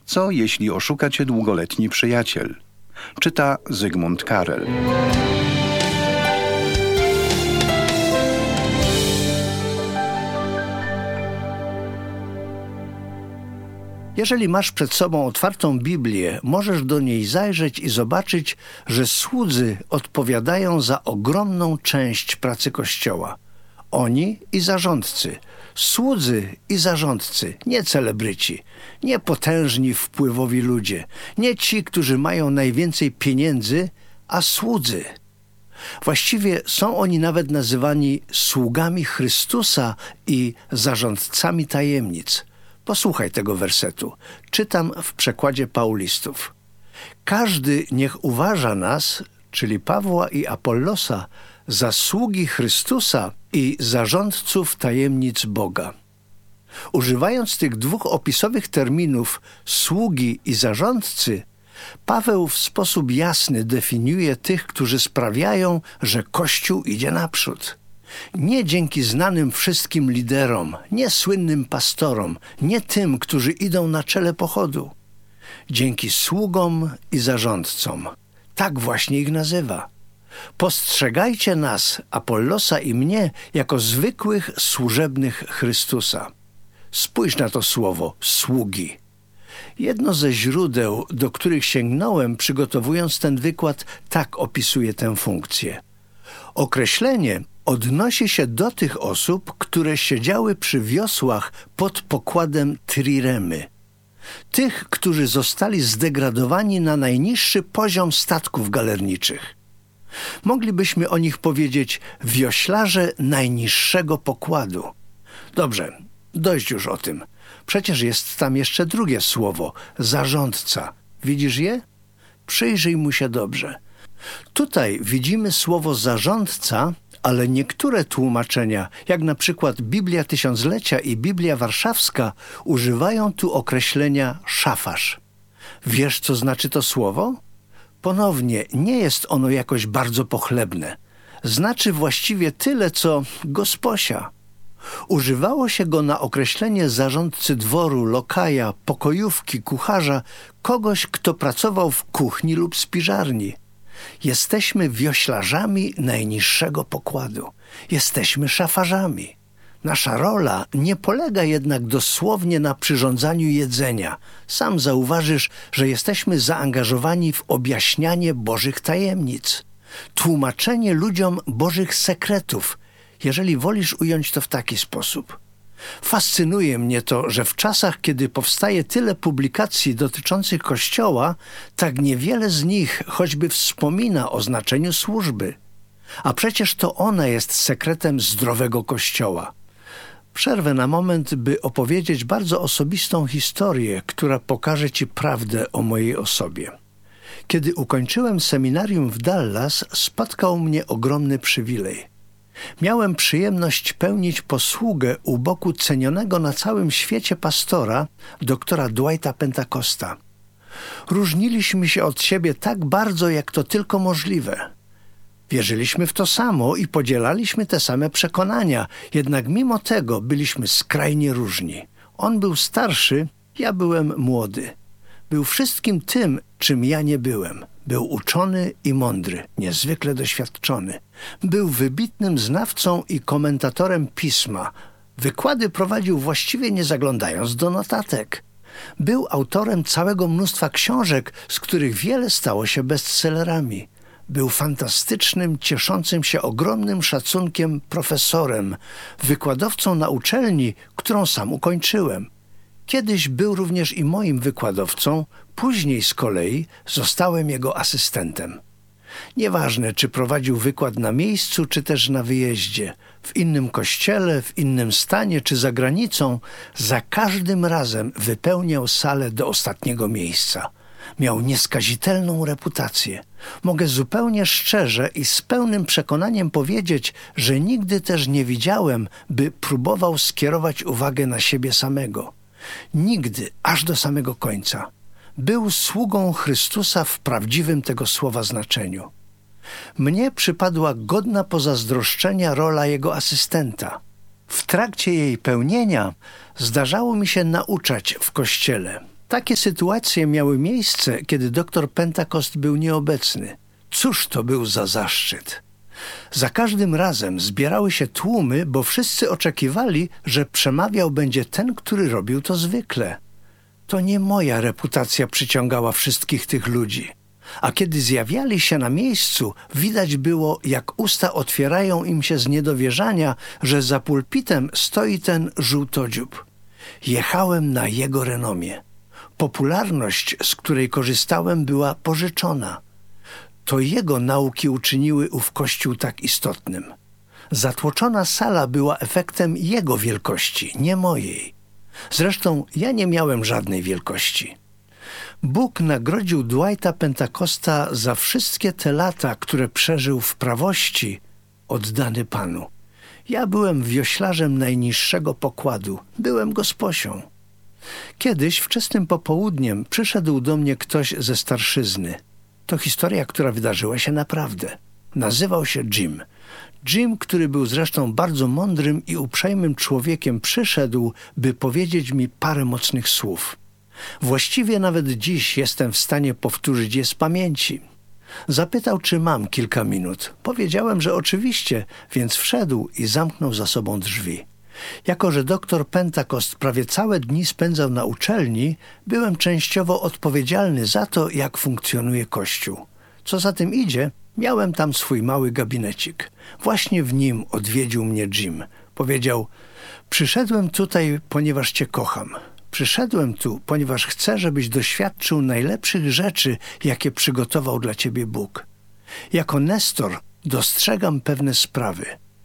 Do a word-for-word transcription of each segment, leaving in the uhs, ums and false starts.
Co jeśli oszuka cię długoletni przyjaciel? Czyta Zygmunt Karel. Jeżeli masz przed sobą otwartą Biblię, możesz do niej zajrzeć i zobaczyć, że słudzy odpowiadają za ogromną część pracy Kościoła. Oni i zarządcy. Słudzy i zarządcy, nie celebryci, nie potężni, wpływowi ludzie, nie ci, którzy mają najwięcej pieniędzy, a słudzy. Właściwie są oni nawet nazywani sługami Chrystusa i zarządcami tajemnic. Posłuchaj tego wersetu. Czytam w przekładzie Paulistów. Każdy niech uważa nas, czyli Pawła i Apollosa, za sługi Chrystusa i zarządców tajemnic Boga. Używając tych dwóch opisowych terminów sługi i zarządcy, Paweł w sposób jasny definiuje tych, którzy sprawiają, że Kościół idzie naprzód. Nie dzięki znanym wszystkim liderom, nie słynnym pastorom, nie tym, którzy idą na czele pochodu. Dzięki sługom i zarządcom. Tak właśnie ich nazywa. Postrzegajcie nas, Apollosa i mnie, jako zwykłych służebnych Chrystusa. Spójrz na to słowo sługi. Jedno ze źródeł, do których sięgnąłem, przygotowując ten wykład, tak opisuje tę funkcję. Określenie odnosi się do tych osób, które siedziały przy wiosłach pod pokładem triremy. Tych, którzy zostali zdegradowani na najniższy poziom statków galerniczych. Moglibyśmy o nich powiedzieć wioślarze najniższego pokładu. Dobrze, dość już o tym. Przecież jest tam jeszcze drugie słowo, zarządca. Widzisz je? Przyjrzyj mu się dobrze. Tutaj widzimy słowo zarządca, ale niektóre tłumaczenia, jak na przykład Biblia Tysiąclecia i Biblia Warszawska, używają tu określenia szafarz. Wiesz, co znaczy to słowo? Ponownie, nie jest ono jakoś bardzo pochlebne. Znaczy właściwie tyle, co gosposia. Używało się go na określenie zarządcy dworu, lokaja, pokojówki, kucharza, kogoś, kto pracował w kuchni lub spiżarni. Jesteśmy wioślarzami najniższego pokładu. Jesteśmy szafarzami. Nasza rola nie polega jednak dosłownie na przyrządzaniu jedzenia. Sam zauważysz, że jesteśmy zaangażowani w objaśnianie Bożych tajemnic, tłumaczenie ludziom Bożych sekretów, jeżeli wolisz ująć to w taki sposób. Fascynuje mnie to, że w czasach, kiedy powstaje tyle publikacji dotyczących Kościoła, tak niewiele z nich choćby wspomina o znaczeniu służby. A przecież to ona jest sekretem zdrowego Kościoła. Przerwę na moment, by opowiedzieć bardzo osobistą historię, która pokaże Ci prawdę o mojej osobie. Kiedy ukończyłem seminarium w Dallas, spotkał mnie ogromny przywilej. Miałem przyjemność pełnić posługę u boku cenionego na całym świecie pastora, doktora Dwighta Pentakosta. Różniliśmy się od siebie tak bardzo, jak to tylko możliwe. Wierzyliśmy w to samo i podzielaliśmy te same przekonania, jednak mimo tego byliśmy skrajnie różni. On był starszy, ja byłem młody. Był wszystkim tym, czym ja nie byłem. Był uczony i mądry, niezwykle doświadczony. Był wybitnym znawcą i komentatorem pisma. Wykłady prowadził właściwie nie zaglądając do notatek. Był autorem całego mnóstwa książek, z których wiele stało się bestsellerami. Był fantastycznym, cieszącym się ogromnym szacunkiem profesorem, wykładowcą na uczelni, którą sam ukończyłem. Kiedyś był również i moim wykładowcą, później z kolei zostałem jego asystentem. Nieważne, czy prowadził wykład na miejscu, czy też na wyjeździe, w innym kościele, w innym stanie, czy za granicą, za każdym razem wypełniał salę do ostatniego miejsca. Miał nieskazitelną reputację. Mogę zupełnie szczerze i z pełnym przekonaniem powiedzieć, że nigdy też nie widziałem, by próbował skierować uwagę na siebie samego. Nigdy, aż do samego końca. Był sługą Chrystusa w prawdziwym tego słowa znaczeniu. Mnie przypadła godna pozazdroszczenia rola jego asystenta. W trakcie jej pełnienia zdarzało mi się nauczać w kościele. Takie sytuacje miały miejsce, kiedy doktor Pentecost był nieobecny. Cóż to był za zaszczyt! Za każdym razem zbierały się tłumy, bo wszyscy oczekiwali, że przemawiał będzie ten, który robił to zwykle. To nie moja reputacja przyciągała wszystkich tych ludzi. A kiedy zjawiali się na miejscu, widać było, jak usta otwierają im się z niedowierzania, że za pulpitem stoi ten żółtodziób. Jechałem na jego renomie. Popularność, z której korzystałem, była pożyczona. To jego nauki uczyniły ów kościół tak istotnym. Zatłoczona sala była efektem jego wielkości, nie mojej. Zresztą ja nie miałem żadnej wielkości. Bóg nagrodził Dwighta Pentecosta za wszystkie te lata, które przeżył w prawości, oddany Panu. Ja byłem wioślarzem najniższego pokładu, byłem gosposią. Kiedyś wczesnym popołudniem przyszedł do mnie ktoś ze starszyzny. To historia, która wydarzyła się naprawdę. Nazywał się Jim. Jim, który był zresztą bardzo mądrym i uprzejmym człowiekiem, przyszedł, by powiedzieć mi parę mocnych słów. Właściwie nawet dziś jestem w stanie powtórzyć je z pamięci. Zapytał, czy mam kilka minut. Powiedziałem, że oczywiście, więc wszedł i zamknął za sobą drzwi. Jako że doktor Pentecost prawie całe dni spędzał na uczelni, byłem częściowo odpowiedzialny za to, jak funkcjonuje Kościół. Co za tym idzie, miałem tam swój mały gabinecik. Właśnie w nim odwiedził mnie Jim. Powiedział: przyszedłem tutaj, ponieważ cię kocham. Przyszedłem tu, ponieważ chcę, żebyś doświadczył najlepszych rzeczy, jakie przygotował dla ciebie Bóg. Jako nestor dostrzegam pewne sprawy.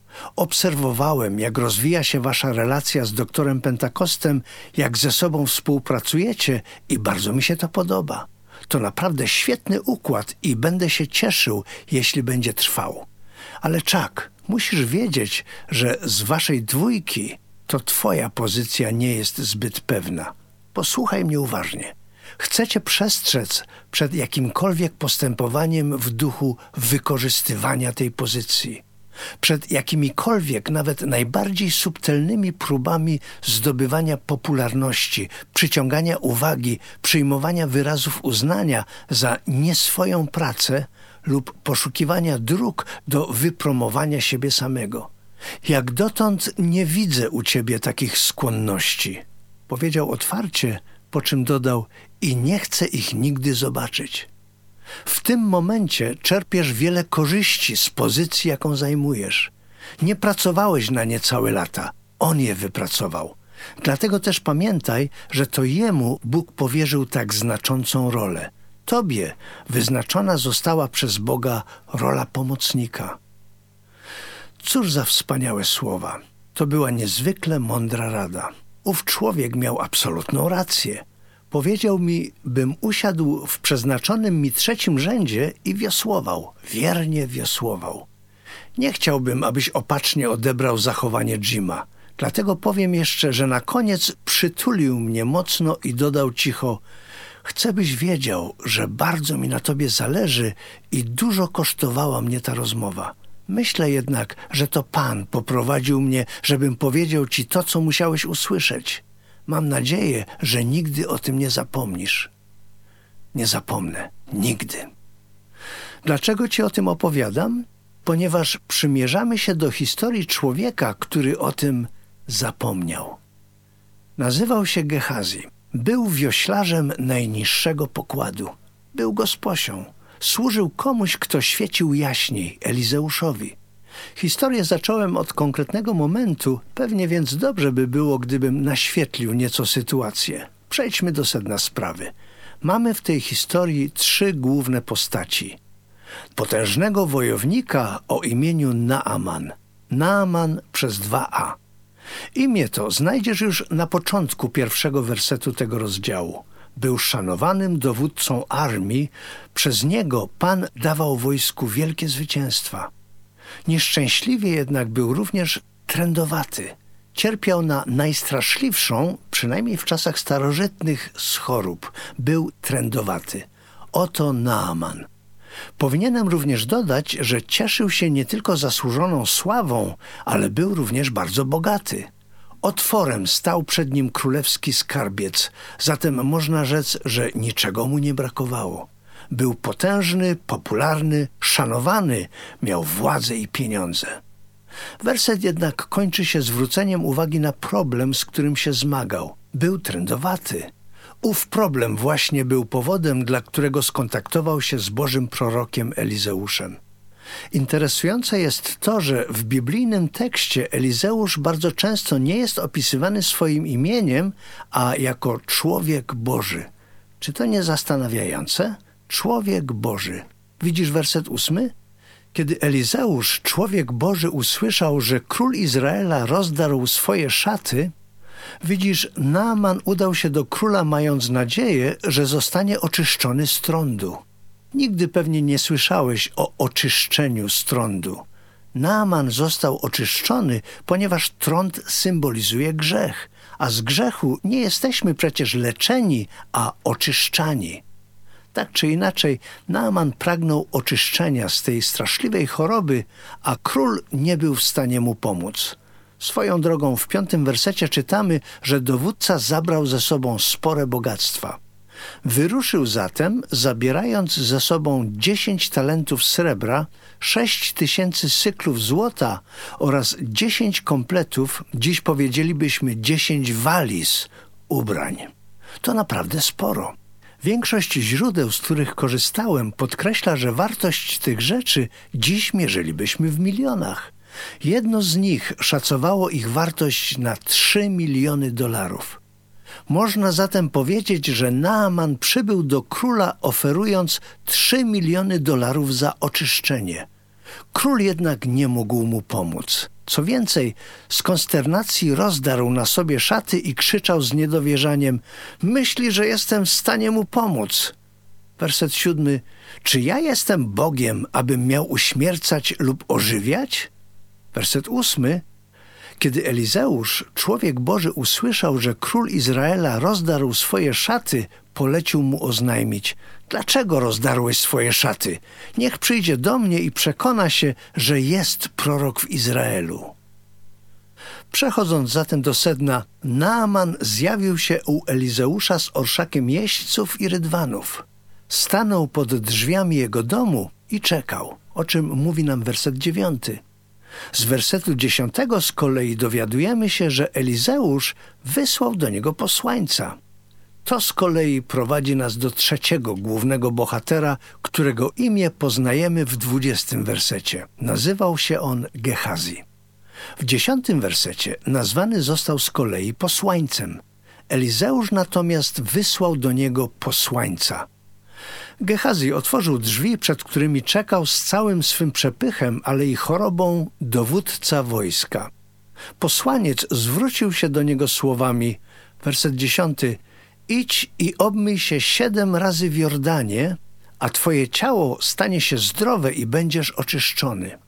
Obserwowałem, jak rozwija się wasza relacja z doktorem Pentecostem, jak ze sobą współpracujecie i bardzo mi się to podoba. To naprawdę świetny układ i będę się cieszył, jeśli będzie trwał. Ale Chuck, musisz wiedzieć, że z waszej dwójki to twoja pozycja nie jest zbyt pewna. Posłuchaj mnie uważnie. Chcę cię przestrzec przed jakimkolwiek postępowaniem w duchu wykorzystywania tej pozycji. Przed jakimikolwiek, nawet najbardziej subtelnymi próbami zdobywania popularności, przyciągania uwagi, przyjmowania wyrazów uznania za nieswoją pracę lub poszukiwania dróg do wypromowania siebie samego. Jak dotąd nie widzę u ciebie takich skłonności. Powiedział otwarcie, po czym dodał: i nie chcę ich nigdy zobaczyć. W tym momencie czerpiesz wiele korzyści z pozycji, jaką zajmujesz. Nie pracowałeś na nie całe lata. On je wypracował. Dlatego też pamiętaj, że to jemu Bóg powierzył tak znaczącą rolę. Tobie wyznaczona została przez Boga rola pomocnika. Cóż za wspaniałe słowa. To była niezwykle mądra rada. Ów człowiek miał absolutną rację. Powiedział mi, bym usiadł w przeznaczonym mi trzecim rzędzie i wiosłował, wiernie wiosłował. Nie chciałbym, abyś opacznie odebrał zachowanie Jima. Dlatego powiem jeszcze, że na koniec przytulił mnie mocno i dodał cicho: chcę, byś wiedział, że bardzo mi na tobie zależy i dużo kosztowała mnie ta rozmowa. Myślę jednak, że to Pan poprowadził mnie, żebym powiedział ci to, co musiałeś usłyszeć. Mam nadzieję, że nigdy o tym nie zapomnisz. Nie zapomnę. Nigdy. Dlaczego ci o tym opowiadam? Ponieważ przymierzamy się do historii człowieka, który o tym zapomniał. Nazywał się Gehazi. Był wioślarzem najniższego pokładu. Był gosposią. Służył komuś, kto świecił jaśniej, Elizeuszowi. Historię zacząłem od konkretnego momentu, pewnie więc dobrze by było, gdybym naświetlił nieco sytuację. Przejdźmy do sedna sprawy. Mamy w tej historii trzy główne postaci. Potężnego wojownika o imieniu Naaman. Naaman przez dwa A. Imię to znajdziesz już na początku pierwszego wersetu tego rozdziału. Był szanowanym dowódcą armii, przez niego Pan dawał wojsku wielkie zwycięstwa. Nieszczęśliwie jednak był również trędowaty. Cierpiał na najstraszliwszą, przynajmniej w czasach starożytnych, z chorób. Był trędowaty. Oto Naaman. Powinienem również dodać, że cieszył się nie tylko zasłużoną sławą, ale był również bardzo bogaty. Otworem stał przed nim królewski skarbiec, zatem można rzec, że niczego mu nie brakowało. Był potężny, popularny, szanowany, miał władzę i pieniądze. Werset jednak kończy się zwróceniem uwagi na problem, z którym się zmagał. Był trędowaty. Ów problem właśnie był powodem, dla którego skontaktował się z Bożym prorokiem Elizeuszem. Interesujące jest to, że w biblijnym tekście Elizeusz bardzo często nie jest opisywany swoim imieniem, a jako człowiek Boży. Czy to nie zastanawiające? Człowiek Boży. Widzisz werset ósmy? Kiedy Elizeusz, człowiek Boży, usłyszał, że król Izraela rozdarł swoje szaty, widzisz, Naaman udał się do króla, mając nadzieję, że zostanie oczyszczony z trądu. Nigdy pewnie nie słyszałeś o oczyszczeniu z trądu. Naaman został oczyszczony, ponieważ trąd symbolizuje grzech, a z grzechu nie jesteśmy przecież leczeni, a oczyszczani. Tak czy inaczej, Naaman pragnął oczyszczenia z tej straszliwej choroby, a król nie był w stanie mu pomóc. Swoją drogą w piątym wersecie czytamy, że dowódca zabrał ze sobą spore bogactwa. Wyruszył zatem, zabierając ze sobą dziesięć talentów srebra, sześć tysięcy syklów złota oraz dziesięć kompletów, dziś powiedzielibyśmy dziesięć waliz ubrań. To naprawdę sporo. Większość źródeł, z których korzystałem, podkreśla, że wartość tych rzeczy dziś mierzylibyśmy w milionach. Jedno z nich szacowało ich wartość na trzy miliony dolarów. Można zatem powiedzieć, że Naaman przybył do króla, oferując trzy miliony dolarów za oczyszczenie. Król jednak nie mógł mu pomóc. Co więcej, z konsternacji rozdarł na sobie szaty i krzyczał z niedowierzaniem: myśli, że jestem w stanie mu pomóc. Werset siódmy. Czy ja jestem Bogiem, abym miał uśmiercać lub ożywiać? Werset ósmy. Kiedy Elizeusz, człowiek Boży, usłyszał, że król Izraela rozdarł swoje szaty, polecił mu oznajmić: dlaczego rozdarłeś swoje szaty? Niech przyjdzie do mnie i przekona się, że jest prorok w Izraelu. Przechodząc zatem do sedna, Naaman zjawił się u Elizeusza z orszakiem jeźdźców i rydwanów. Stanął pod drzwiami jego domu i czekał, o czym mówi nam werset dziewiąty. Z wersetu dziesiątego z kolei dowiadujemy się, że Elizeusz wysłał do niego posłańca. To z kolei prowadzi nas do trzeciego głównego bohatera, którego imię poznajemy w dwudziestym wersecie. Nazywał się on Gehazi. W dziesiątym wersecie nazwany został z kolei posłańcem. Elizeusz natomiast wysłał do niego posłańca. Gehazi otworzył drzwi, przed którymi czekał z całym swym przepychem, ale i chorobą dowódca wojska. Posłaniec zwrócił się do niego słowami, werset dziesiąty: idź i obmyj się siedem razy w Jordanie, a twoje ciało stanie się zdrowe i będziesz oczyszczony.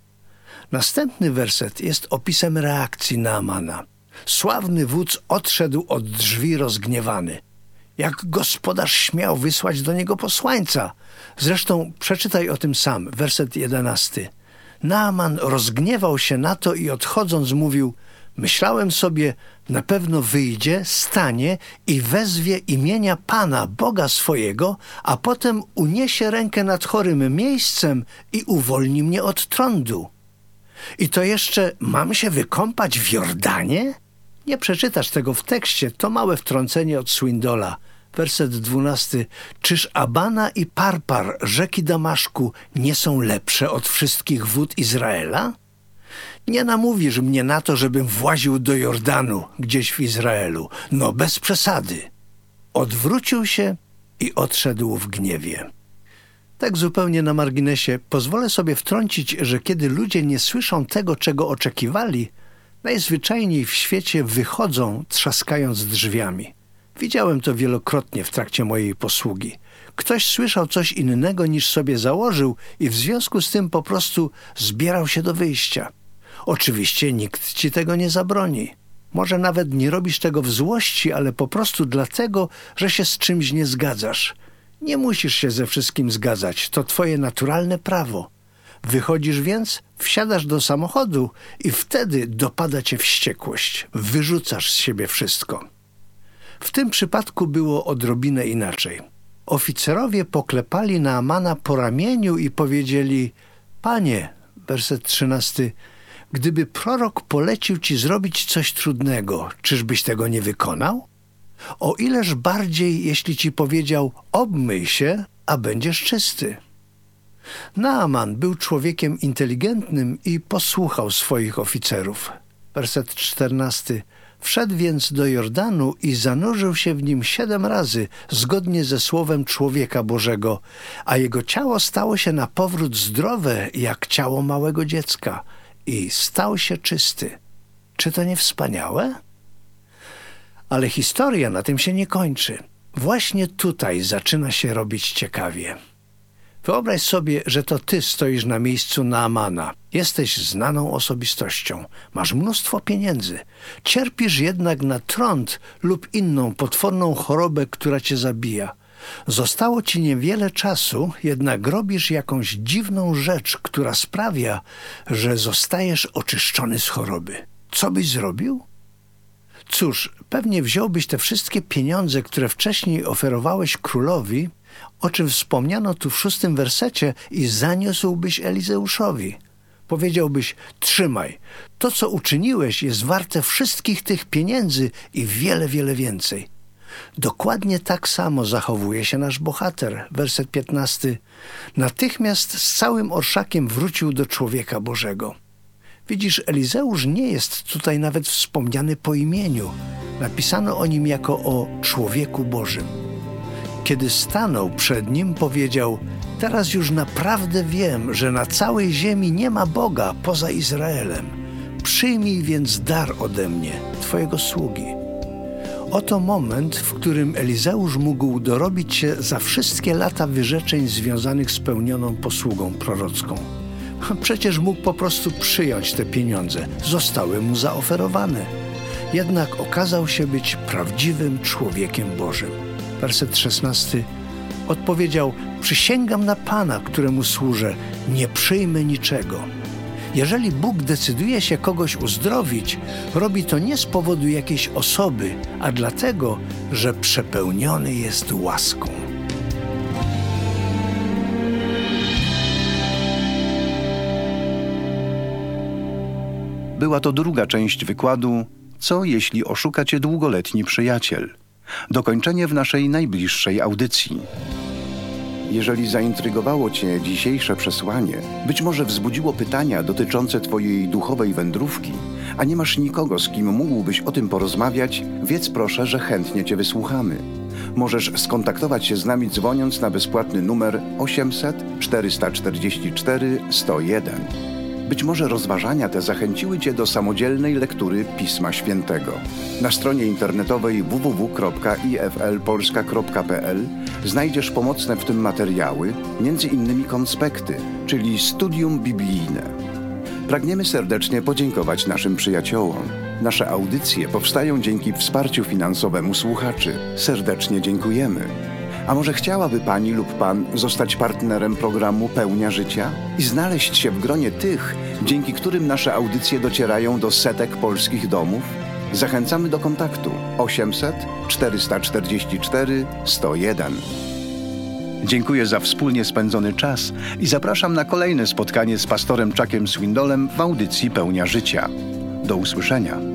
Następny werset jest opisem reakcji Naamana. Sławny wódz odszedł od drzwi rozgniewany. Jak gospodarz śmiał wysłać do niego posłańca? Zresztą przeczytaj o tym sam, werset jedenasty. Naaman rozgniewał się na to i odchodząc mówił: myślałem sobie, na pewno wyjdzie, stanie i wezwie imienia Pana, Boga swojego, a potem uniesie rękę nad chorym miejscem i uwolni mnie od trądu. I to jeszcze mam się wykąpać w Jordanie? Nie przeczytasz tego w tekście, to małe wtrącenie od Swindola. Werset dwunasty. Czyż Abana i Parpar, rzeki Damaszku, nie są lepsze od wszystkich wód Izraela? Nie namówisz mnie na to, żebym właził do Jordanu, gdzieś w Izraelu. No bez przesady. Odwrócił się i odszedł w gniewie. Tak zupełnie na marginesie pozwolę sobie wtrącić, że kiedy ludzie nie słyszą tego, czego oczekiwali, najzwyczajniej w świecie wychodzą, trzaskając drzwiami. Widziałem to wielokrotnie w trakcie mojej posługi. Ktoś słyszał coś innego niż sobie założył i w związku z tym po prostu zbierał się do wyjścia. Oczywiście nikt ci tego nie zabroni. Może nawet nie robisz tego w złości, ale po prostu dlatego, że się z czymś nie zgadzasz. Nie musisz się ze wszystkim zgadzać, to twoje naturalne prawo. Wychodzisz więc, wsiadasz do samochodu i wtedy dopada cię wściekłość. Wyrzucasz z siebie wszystko. W tym przypadku było odrobinę inaczej. Oficerowie poklepali Naamana po ramieniu i powiedzieli: Panie, werset trzynasty, gdyby prorok polecił ci zrobić coś trudnego, czyżbyś tego nie wykonał? O ileż bardziej, jeśli ci powiedział: obmyj się, a będziesz czysty. Naaman był człowiekiem inteligentnym i posłuchał swoich oficerów. Werset czternasty. Wszedł więc do Jordanu i zanurzył się w nim siedem razy, zgodnie ze słowem człowieka Bożego, a jego ciało stało się na powrót zdrowe, jak ciało małego dziecka, i stał się czysty. Czy to nie wspaniałe? Ale historia na tym się nie kończy. Właśnie tutaj zaczyna się robić ciekawie. Wyobraź sobie, że to ty stoisz na miejscu Naamana. Jesteś znaną osobistością, masz mnóstwo pieniędzy. Cierpisz jednak na trąd lub inną potworną chorobę, która cię zabija. Zostało ci niewiele czasu, jednak robisz jakąś dziwną rzecz, która sprawia, że zostajesz oczyszczony z choroby. Co byś zrobił? Cóż, pewnie wziąłbyś te wszystkie pieniądze, które wcześniej oferowałeś królowi, o czym wspomniano tu w szóstym wersecie, i zaniósłbyś Elizeuszowi. Powiedziałbyś: trzymaj, to co uczyniłeś jest warte wszystkich tych pieniędzy i wiele, wiele więcej. Dokładnie tak samo zachowuje się nasz bohater. Werset piętnasty. Natychmiast z całym orszakiem wrócił do człowieka Bożego. Widzisz, Elizeusz nie jest tutaj nawet wspomniany po imieniu. Napisano o nim jako o człowieku Bożym. Kiedy stanął przed nim, powiedział: teraz już naprawdę wiem, że na całej ziemi nie ma Boga poza Izraelem. Przyjmij więc dar ode mnie, twojego sługi. Oto moment, w którym Elizeusz mógł dorobić się za wszystkie lata wyrzeczeń związanych z pełnioną posługą prorocką. Przecież mógł po prostu przyjąć te pieniądze. Zostały mu zaoferowane. Jednak okazał się być prawdziwym człowiekiem Bożym. Werset szesnasty. Odpowiedział: przysięgam na Pana, któremu służę, nie przyjmę niczego. Jeżeli Bóg decyduje się kogoś uzdrowić, robi to nie z powodu jakiejś osoby, a dlatego, że przepełniony jest łaską. Była to druga część wykładu Co jeśli oszuka cię długoletni przyjaciel? Dokończenie w naszej najbliższej audycji. Jeżeli zaintrygowało cię dzisiejsze przesłanie, być może wzbudziło pytania dotyczące twojej duchowej wędrówki, a nie masz nikogo, z kim mógłbyś o tym porozmawiać, wiedz proszę, że chętnie cię wysłuchamy. Możesz skontaktować się z nami dzwoniąc na bezpłatny numer osiemset czterysta czterdzieści cztery sto jeden. Być może rozważania te zachęciły cię do samodzielnej lektury Pisma Świętego. Na stronie internetowej w w w kropka i f l polska kropka p l znajdziesz pomocne w tym materiały, między innymi konspekty, czyli studium biblijne. Pragniemy serdecznie podziękować naszym przyjaciołom. Nasze audycje powstają dzięki wsparciu finansowemu słuchaczy. Serdecznie dziękujemy. A może chciałaby Pani lub Pan zostać partnerem programu Pełnia Życia i znaleźć się w gronie tych, dzięki którym nasze audycje docierają do setek polskich domów? Zachęcamy do kontaktu osiemset czterysta czterdzieści cztery sto jeden. Dziękuję za wspólnie spędzony czas i zapraszam na kolejne spotkanie z pastorem Chuckiem Swindolem w audycji Pełnia Życia. Do usłyszenia.